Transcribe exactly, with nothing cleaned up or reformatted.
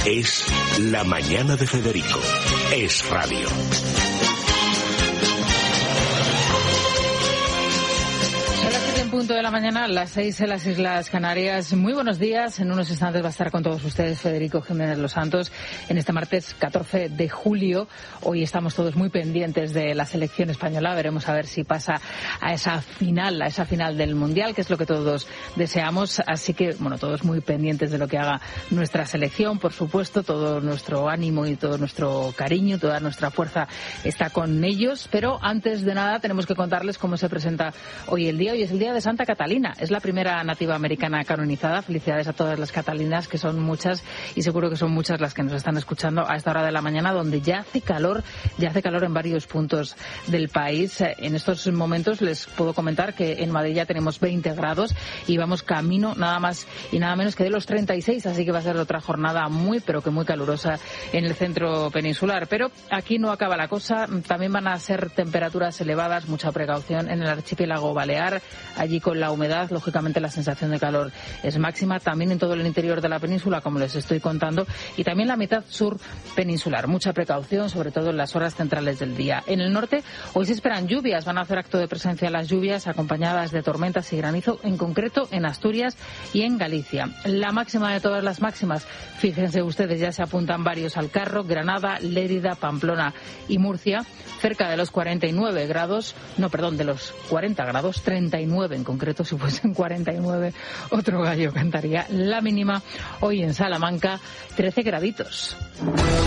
Es La Mañana de Federico. Es radio. Punto de la mañana, las seis en las Islas Canarias. Muy buenos días. En unos instantes va a estar con todos ustedes Federico Jiménez Los Santos en este martes catorce de julio. Hoy estamos todos muy pendientes de la selección española. Veremos a ver si pasa a esa final, a esa final del Mundial, que es lo que todos deseamos. Así que, bueno, todos muy pendientes de lo que haga nuestra selección. Por supuesto, todo nuestro ánimo y todo nuestro cariño, toda nuestra fuerza está con ellos. Pero antes de nada tenemos que contarles cómo se presenta hoy el día. Hoy es el día de Santa Catalina. Es la primera nativa americana canonizada. Felicidades a todas las catalinas, que son muchas, y seguro que son muchas las que nos están escuchando a esta hora de la mañana, donde ya hace calor, ya hace calor en varios puntos del país. En estos momentos les puedo comentar que en Madrid ya tenemos veinte grados y vamos camino nada más y nada menos que de los treinta y seis, así que va a ser otra jornada muy, pero que muy calurosa en el centro peninsular. Pero aquí no acaba la cosa. También van a ser temperaturas elevadas, mucha precaución en el archipiélago balear. Allí con la humedad, lógicamente la sensación de calor es máxima, también en todo el interior de la península, como les estoy contando, y también la mitad sur peninsular. Mucha precaución, sobre todo en las horas centrales del día. En el norte, hoy se esperan lluvias, van a hacer acto de presencia las lluvias, acompañadas de tormentas y granizo, en concreto en Asturias y en Galicia. La máxima de todas las máximas, fíjense ustedes, ya se apuntan varios al carro: Granada, Lérida, Pamplona y Murcia, cerca de los cuarenta y nueve grados, no, perdón, de los cuarenta grados, treinta y nueve en concreto. Si fuesen cuarenta y nueve, otro gallo cantaría. La mínima hoy en Salamanca, trece graditos.